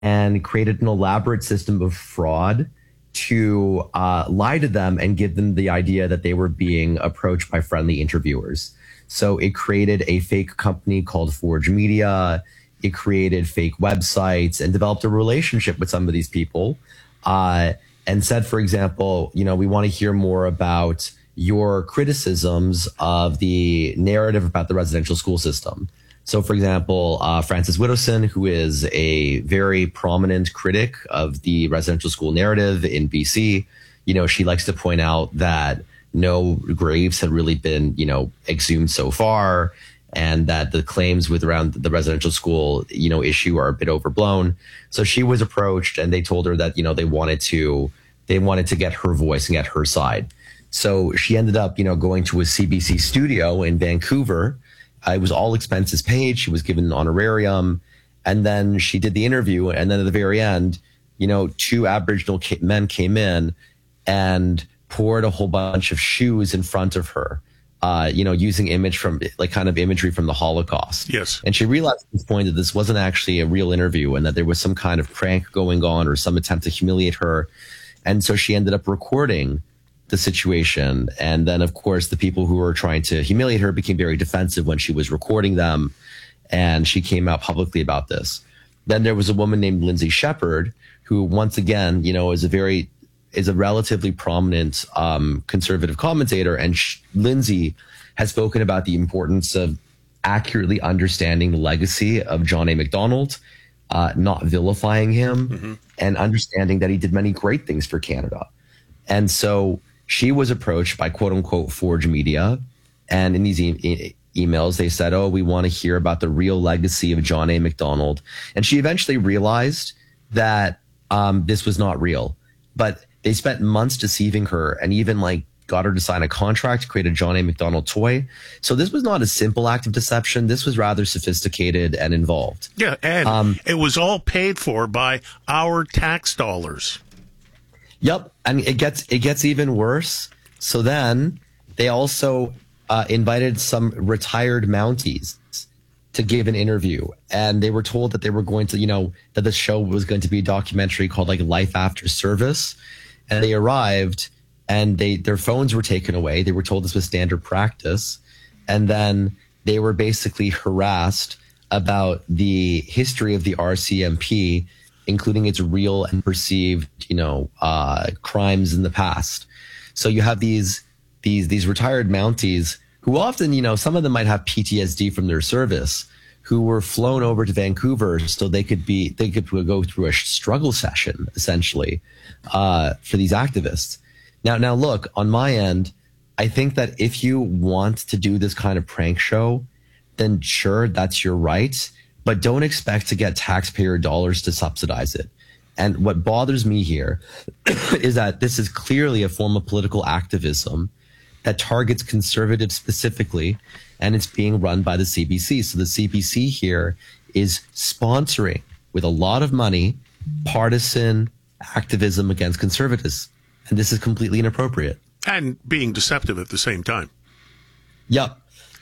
and created an elaborate system of fraud to lie to them and give them the idea that they were being approached by friendly interviewers. So it created a fake company called Forge Media. It created fake websites and developed a relationship with some of these people, and said, for example, we want to hear more about your criticisms of the narrative about the residential school system. So, for example, Frances Widdowson, who is a very prominent critic of the residential school narrative in BC, she likes to point out that no graves had really been, exhumed so far, and that the claims with around the residential school, issue are a bit overblown. So she was approached, and they told her that, they wanted to get her voice and get her side. So she ended up, going to a CBC studio in Vancouver. It was all expenses paid. She was given an honorarium, and then she did the interview. And then at the very end, two Aboriginal men came in and poured a whole bunch of shoes in front of her, using imagery from the Holocaust. Yes. And she realized at this point that this wasn't actually a real interview and that there was some kind of prank going on or some attempt to humiliate her. And so she ended up recording the situation. And then, of course, the people who were trying to humiliate her became very defensive when she was recording them. And she came out publicly about this. Then there was a woman named Lindsay Shepherd, who once again, is a relatively prominent conservative commentator. And Lindsay has spoken about the importance of accurately understanding the legacy of John A. Macdonald, not vilifying him, and understanding that he did many great things for Canada. And so she was approached by quote unquote Forge Media. And in these emails, they said, oh, we want to hear about the real legacy of John A. Macdonald. And she eventually realized that this was not real. But they spent months deceiving her and even got her to sign a contract to create a John A. Macdonald toy. So this was not a simple act of deception. This was rather sophisticated and involved. Yeah, and it was all paid for by our tax dollars. Yep, and it gets even worse. So then they also invited some retired Mounties to give an interview, and they were told that they were going to, that the show was going to be a documentary called Life After Service. And they arrived, and their phones were taken away. They were told this was standard practice, and then they were basically harassed about the history of the RCMP, including its real and perceived, crimes in the past. So you have these retired Mounties who often, some of them might have PTSD from their service, who were flown over to Vancouver so they could go through a struggle session essentially for these activists. Now look, on my end, I think that if you want to do this kind of prank show, then sure, that's your right. But don't expect to get taxpayer dollars to subsidize it. And what bothers me here is that this is clearly a form of political activism that targets conservatives specifically, and it's being run by the CBC. So the CBC here is sponsoring, with a lot of money, partisan activism against conservatives. And this is completely inappropriate. And being deceptive at the same time. Yep.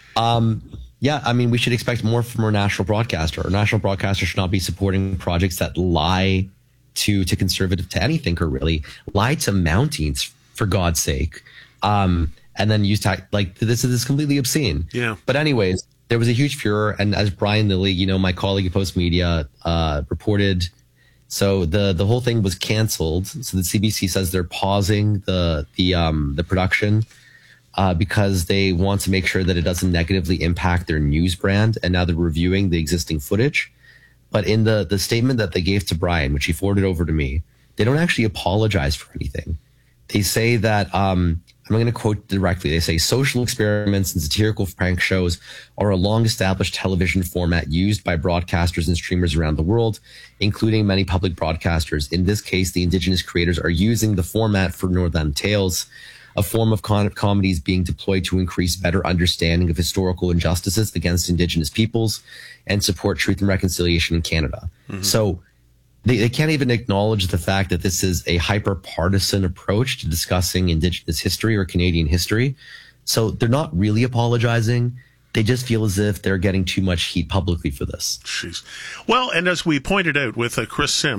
Yeah, I mean, we should expect more from our national broadcaster. Our national broadcaster should not be supporting projects that lie to anything, or really lie to Mounties, for God's sake. And then use this is completely obscene. Yeah. But anyways, there was a huge furor, and as Brian Lilly, my colleague at Post Media, reported, so the whole thing was canceled. So the CBC says they're pausing the production because they want to make sure that it doesn't negatively impact their news brand. And now they're reviewing the existing footage. But in the statement that they gave to Brian, which he forwarded over to me, they don't actually apologize for anything. They say that, I'm going to quote directly. They say social experiments and satirical prank shows are a long-established television format used by broadcasters and streamers around the world, including many public broadcasters. In this case, the Indigenous creators are using the format for Northern Tales, a form of comedies being deployed to increase better understanding of historical injustices against Indigenous peoples and support truth and reconciliation in Canada. Mm-hmm. So they can't even acknowledge the fact that this is a hyper-partisan approach to discussing Indigenous history or Canadian history. So they're not really apologizing. they just feel as if they're getting too much heat publicly for this. Jeez. Well, and as we pointed out with Chris Sims,